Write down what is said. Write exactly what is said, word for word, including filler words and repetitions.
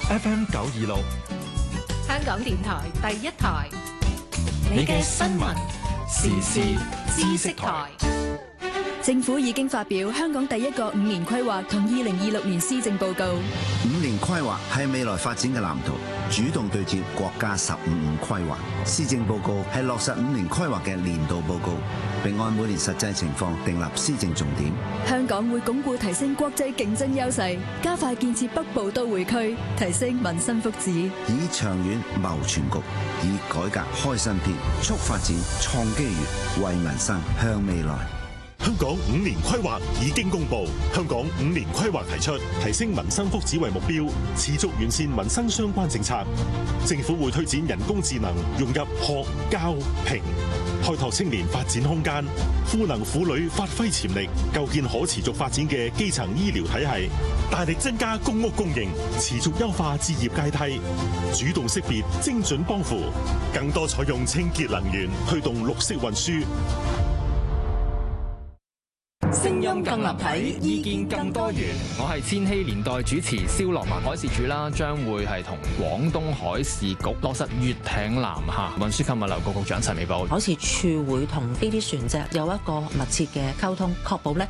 F M 九二六， 香港電台第一台， 你嘅新聞時事知識台。 政府已經發表香港第一個五年規劃同二零二六年施政報告。 五年規劃係未來發展嘅藍圖，主動對接國家十五五規劃。施政報告係落實五年規劃嘅年度報告，並按每年實際情況訂立施政重點。 香港會鞏固提升國際競爭優勢，加快建設北部都會區，提升民生福祉。 以長遠謀全局，以改革開新篇，促發展創機遇，為民生向未來。 香港五年規劃已經公布，香港五年規劃提出提升民生福祉為目標，持續完善民生相關政策。政府會推展人工智能融入學教評，開拓青年發展空間，賦能婦女發揮潛力，構建可持續發展嘅基層醫療體系，大力增加公屋供應，持續優化置業階梯，主動識別精準幫扶，更多採用清潔能源，推動綠色運輸。 聲音更立體，意見更多元。我係千禧年代主持蕭樂文。海事處啦，將會係同廣東海事局落實粵艇南下。運輸及物流局局長陳美寶， 海事處會同呢啲船隻有一個密切嘅溝通，確保咧